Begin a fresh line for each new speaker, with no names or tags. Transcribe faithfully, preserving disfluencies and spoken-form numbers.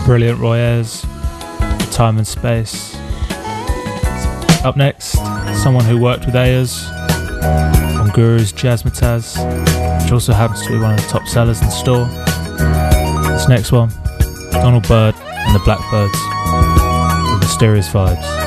Brilliant Roy Ayers, Time and Space. Up next, someone who worked with Ayers on Guru's Jazzmatazz, which also happens to be one of the top sellers in the store. This next one, Donald Byrd and the Blackbirds with Mysterious Vibes.